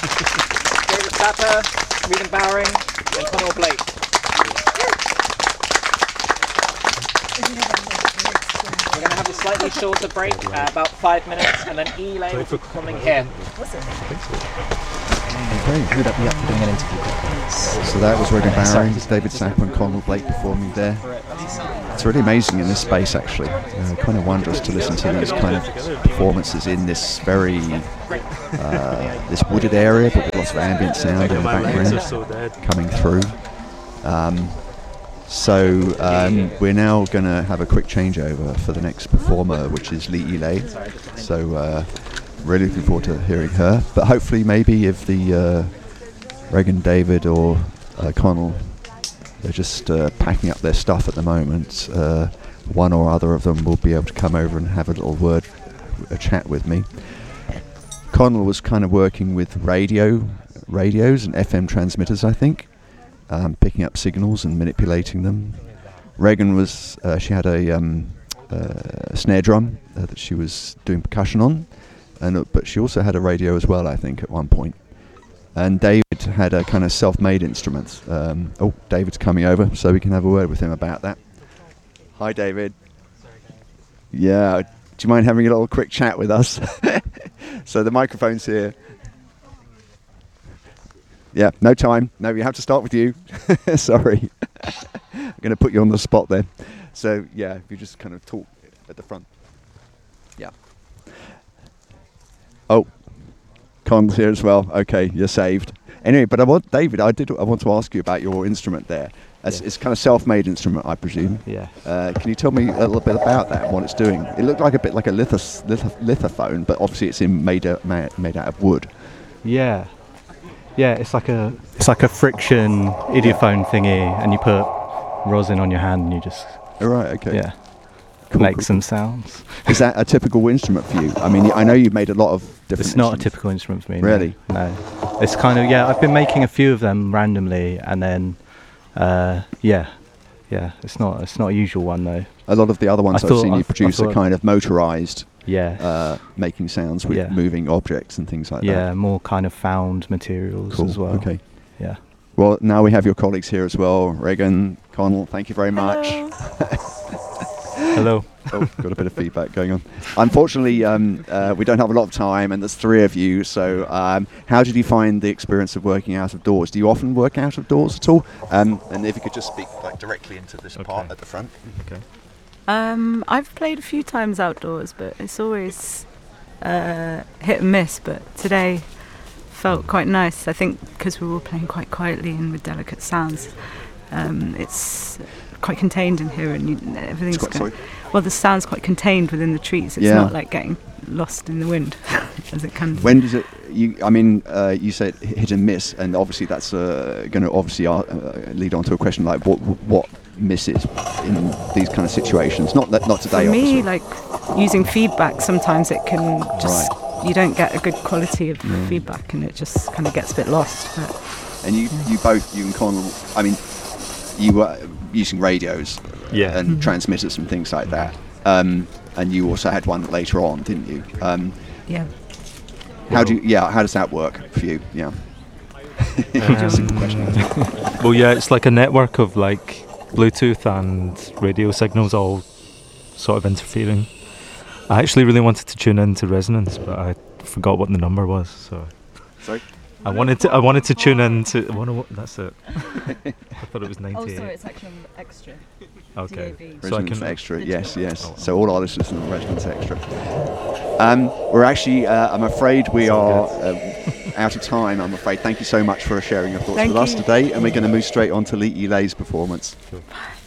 David Sapper, Regan Bowering, and Conor Blake. We're going to have a slightly shorter break, about 5 minutes, and then Elaine will be coming here. Okay, who'd up me up for doing an interview? So that was Regan Bowering, David Sapper and Conor Blake performing there. It's really amazing in this space, actually. Kind of wondrous to listen to these kind of performances in this very this wooded area, but with lots of ambient sound in the background coming through. We're now going to have a quick changeover for the next performer, which is Lee Elay. So really looking forward to hearing her. But hopefully, maybe if the Regan, David, or Conor, they're just packing up their stuff at the moment, one or other of them will be able to come over and have a chat with me. Conor was kind of working with radios and FM transmitters, I think, picking up signals and manipulating them. Regan was she had a snare drum that she was doing percussion on, but she also had a radio as well, I think, at one point. And David had a kind of self-made instrument. David's coming over, so we can have a word with him about that. Hi, David. Yeah, do you mind having a little quick chat with us? So the microphone's here. Yeah, no time. No, we have to start with you. Sorry. I'm going to put you on the spot then. So, yeah, if you just kind of talk at the front. Yeah. Oh. Con's here as well. Okay, you're saved. Anyway, but I want to ask you about your instrument there. It's kind of self-made instrument, I presume. Yeah. Can you tell me a little bit about that and what it's doing? It looked like a bit like a lithophone, but obviously it's made out of wood. Yeah. Yeah, it's like a friction idiophone thingy, and you put rosin on your hand and you just. Oh, right. Okay. Yeah. Cool. Make some sounds. Is that a typical instrument for you? I mean, I know you've made a lot of different. It's not a typical instrument for me. Really? No. It's kind of I've been making a few of them randomly, and then it's not a usual one though. A lot of the other ones I've seen you produce are kind of motorized. Yeah. Making sounds with moving objects and things like that. Yeah, more kind of found materials as well. Okay. Yeah. Well, now we have your colleagues here as well. Regan, Conor, thank you very much. Hello. Oh, got a bit of feedback going on. Unfortunately, we don't have a lot of time, and there's three of you. So, how did you find the experience of working out of doors? Do you often work out of doors at all? And if you could just speak directly into this part at the front. Okay. I've played a few times outdoors, but it's always hit and miss. But today felt quite nice. I think because we were all playing quite quietly and with delicate sounds. It's quite contained in here, and everything's the sound's quite contained within the trees. It's not like getting lost in the wind as it can. When does it? You said hit and miss, and obviously that's going to lead on to a question like what misses in these kind of situations. Not today. For me, obviously. like using feedback, sometimes it can just you don't get a good quality of feedback, and it just kind of gets a bit lost. But, and you and Conor, I mean, you were using radios and transmitters and things like that, and you also had one later on, didn't you? Yeah. How does that work for you? Yeah. Simple question. Well, yeah, it's like a network of like Bluetooth and radio signals all sort of interfering. I actually really wanted to tune into resonance, but I forgot what the number was. So. Sorry. I wanted to tune in to. That's it. I thought it was 98. Oh, sorry, it's actually on extra. Okay. DAB. So Resonance Extra, yes. So all our listeners on Resonance Extra. We're actually, I'm afraid we are out of time, I'm afraid. Thank you so much for sharing your thoughts with us today, and we're going to move straight on to Lee Elay's performance. Bye.